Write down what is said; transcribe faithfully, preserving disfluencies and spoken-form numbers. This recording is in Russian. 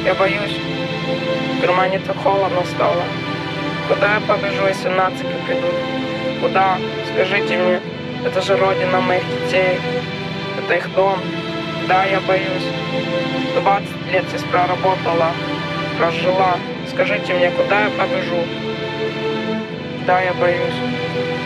Я боюсь. В кармане так холодно стало. Куда я побежу, если нацики придут? Куда? Скажите мне. Это же родина моих детей. Это их дом. Да, я боюсь. Двадцать лет здесь проработала, прожила. Скажите мне, куда я побежу? Да, я боюсь.